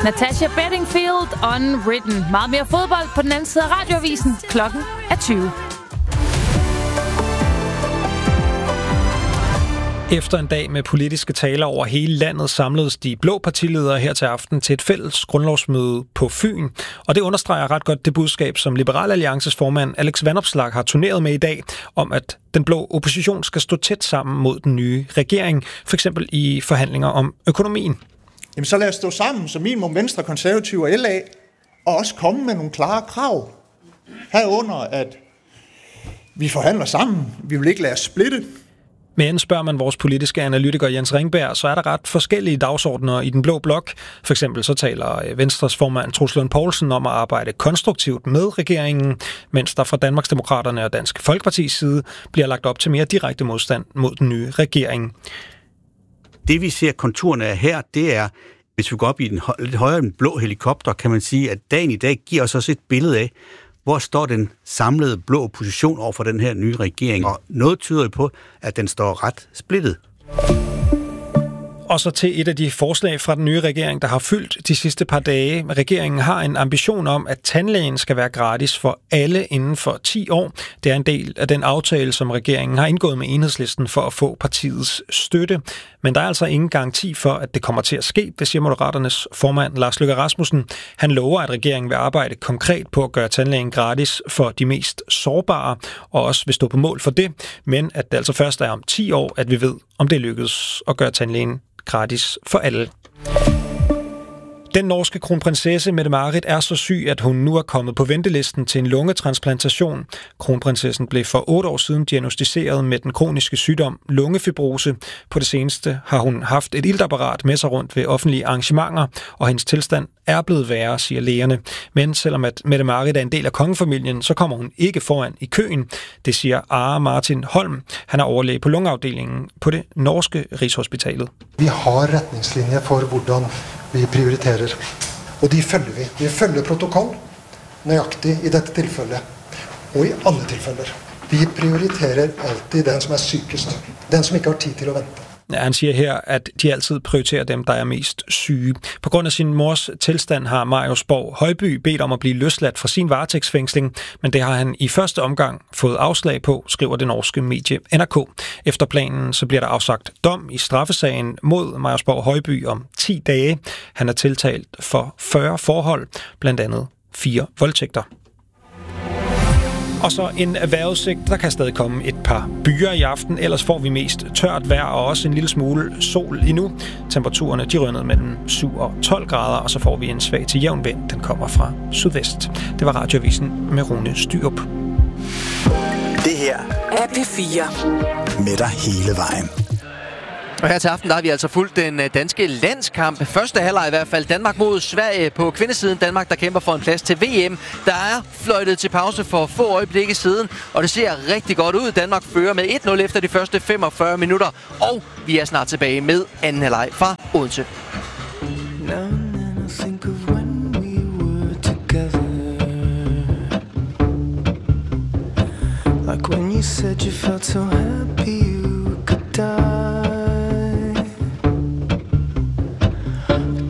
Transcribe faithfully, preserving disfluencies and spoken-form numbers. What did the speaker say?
Natasha Bedingfield, Unwritten. Meget mere fodbold på den anden side af radioavisen. Klokken er tyve. Efter en dag med politiske taler over hele landet samledes de blå partiledere her til aften til et fælles grundlovsmøde på Fyn. Og det understreger ret godt det budskab, som Liberal Alliances formand Alex Vanopslagh har turneret med i dag, om at den blå opposition skal stå tæt sammen mod den nye regering, for eksempel i forhandlinger om økonomien. Jamen så lad os stå sammen som minimum Venstre, Konservative og L A, og også komme med nogle klare krav. Herunder, at vi forhandler sammen. Vi vil ikke lade os splitte. Men spørger man vores politiske analytiker Jens Ringberg, så er der ret forskellige dagsordner i den blå blok. For eksempel så taler Venstres formand Troels Lund Poulsen om at arbejde konstruktivt med regeringen, mens der fra Danmarksdemokraterne og Dansk Folkepartis side bliver lagt op til mere direkte modstand mod den nye regering. Det vi ser konturerne af her, det er, hvis vi går op i den lidt højere den blå helikopter, kan man sige, at dagen i dag giver os også et billede af, hvor står den samlede blå opposition over for den her nye regering. Og noget tyder på, at den står ret splittet. Og så til et af de forslag fra den nye regering, der har fyldt de sidste par dage. Regeringen har en ambition om, at tandlægen skal være gratis for alle inden for ti år. Det er en del af den aftale, som regeringen har indgået med Enhedslisten for at få partiets støtte. Men der er altså ingen garanti for, at det kommer til at ske, det siger Moderaternes formand Lars Løkke Rasmussen. Han lover, at regeringen vil arbejde konkret på at gøre tandlægen gratis for de mest sårbare, og også vil stå på mål for det. Men at det altså først er om ti år, at vi ved, om det lykkes at gøre tandlægen gratis for alle. Den norske kronprinsesse Mette-Marit er så syg, at hun nu er kommet på ventelisten til en lungetransplantation. Kronprinsessen blev for otte år siden diagnosticeret med den kroniske sygdom lungefibrose. På det seneste har hun haft et iltapparat med sig rundt ved offentlige arrangementer, og hendes tilstand er blevet værre, siger lægerne. Men selvom at Mette-Marit er en del af kongefamilien, så kommer hun ikke foran i køen. Det siger Are Martin Holm. Han er overlæge på lungeafdelingen på det norske Rigshospitalet. Vi har retningslinjer for, hvordan vi prioriterer. Og de følger vi. Vi følger protokol nøjagtigt i dette tilfælde, og i alle tilfælder. Vi prioriterer altid den, som er sykest. Den, som ikke har tid til at vente. Ja, han siger her, at de altid prioriterer dem, der er mest syge. På grund af sin mors tilstand har Marius Borg Højby bedt om at blive løsladt fra sin varetægtsfængsling, men det har han i første omgang fået afslag på, skriver det norske medie N R K. Efter planen så bliver der afsagt dom i straffesagen mod Marius Borg Højby om ti dage. Han er tiltalt for fyrre forhold, blandt andet fire voldtægter. Og så en vejrudsigt. Der kan stadig komme et par byer i aften, ellers får vi mest tørt vejr og også en lille smule sol endnu. Temperaturerne de rører ned mellem syv og tolv grader, og så får vi en svag til jævn vind. Den kommer fra sydvest. Det var Radioavisen med Rune Styrup. Det her er P fire. Med dig hele vejen. Og her til aften, der har vi altså fulgt den danske landskamp. Første halvleg i hvert fald. Danmark mod Sverige på kvindesiden. Danmark, der kæmper for en plads til V M. Der er fløjtet til pause for få øjeblikke siden, og det ser rigtig godt ud. Danmark fører med et nul efter de første femogfyrre minutter, og vi er snart tilbage med anden halvleg fra Odense. Like when you said you felt so happy